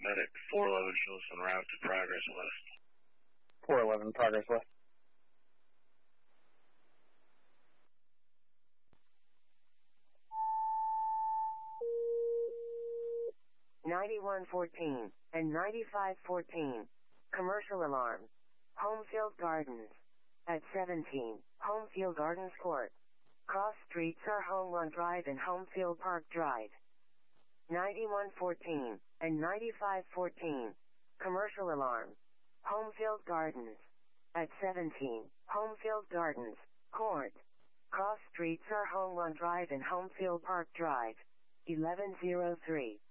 Medic 411 shows en route to Progress West. 411 Progress West. (9114) and 9514. Commercial alarm. Homefield Gardens. At 17, Homefield Gardens Court. Cross streets are Homeland Drive and Homefield Park Drive. 9114 and 9514. Commercial alarm. Homefield Gardens. At 17, Homefield Gardens Court. Cross streets are Homeland Drive and Homefield Park Drive. 1103.